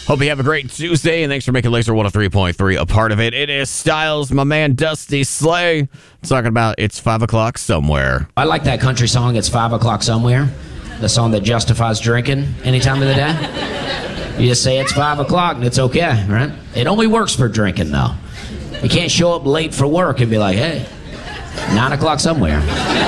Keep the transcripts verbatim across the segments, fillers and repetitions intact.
Hope you have a great Tuesday, and thanks for making Laser one oh three point three a part of it. It is Styles, my man Dusty Slay, talking about It's five o'clock Somewhere. I like that country song, It's five o'clock Somewhere, the song that justifies drinking any time of the day. You just say it's five o'clock and it's okay, right? It only works for drinking, though. You can't show up late for work and be like, hey, nine o'clock somewhere.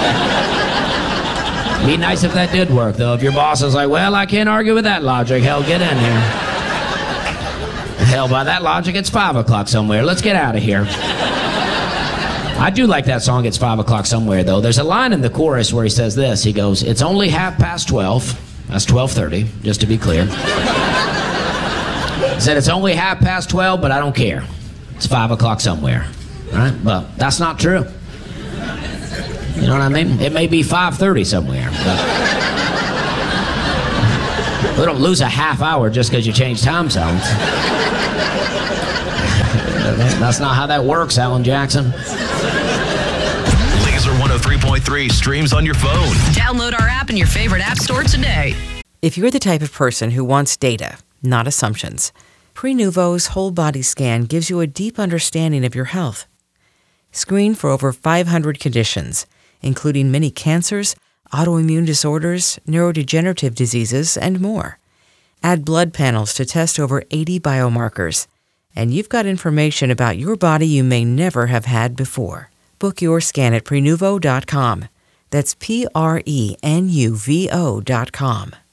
Be nice if that did work, though. If your boss is like, well, I can't argue with that logic. Hell, get in here. Hell, by that logic, it's five o'clock somewhere. Let's get out of here. I do like that song, It's five o'clock Somewhere, though. There's a line in the chorus where he says this. He goes, it's only half past twelve. That's twelve thirty, just to be clear. He said, it's only half past twelve, but I don't care. It's five o'clock somewhere. Right? Well, that's not true. You know what I mean? It may be five thirty somewhere. But we don't lose a half hour just because you change time zones. That's not how that works, Alan Jackson. Laser one oh three point three streams on your phone. Download our app in your favorite app store today. If you're the type of person who wants data, not assumptions, Prenuvo's whole body scan gives you a deep understanding of your health. Screen for over five hundred conditions, including many cancers, autoimmune disorders, neurodegenerative diseases, and more. Add blood panels to test over eighty biomarkers, and you've got information about your body you may never have had before. Book your scan at Prenuvo dot com. That's P R E N U V O dot com.